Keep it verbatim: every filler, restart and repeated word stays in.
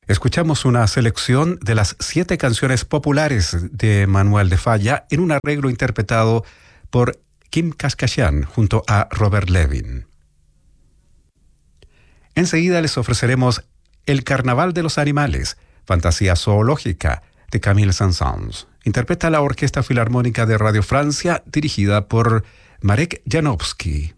Escuchamos una selección de las siete canciones populares de Manuel de Falla en un arreglo interpretado por Kim Kashkashian junto a Robert Levin. Enseguida les ofreceremos El Carnaval de los Animales, fantasía zoológica de Camille Saint-Saëns. Interpreta la Orquesta Filarmónica de Radio Francia dirigida por Marek Janowski.